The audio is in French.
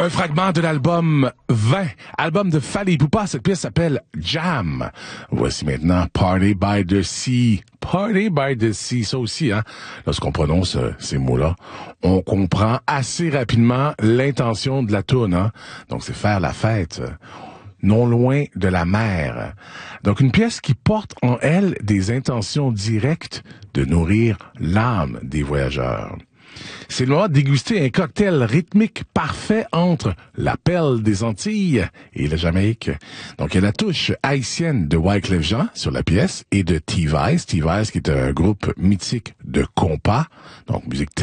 Un fragment de l'album 20, album de Fally Ipupa. Cette pièce s'appelle Jam. Voici maintenant Party by the Sea. Party by the Sea, ça aussi, hein. Lorsqu'on prononce ces mots-là, on comprend assez rapidement l'intention de la toune, hein. Donc c'est faire la fête, non loin de la mer. Donc une pièce qui porte en elle des intentions directes de nourrir l'âme des voyageurs. C'est le moment de déguster un cocktail rythmique parfait entre la perle des Antilles et la Jamaïque. Donc, il y a la touche haïtienne de Wyclef Jean sur la pièce et de T-Vice. T-Vice qui est un groupe mythique de compas, donc musique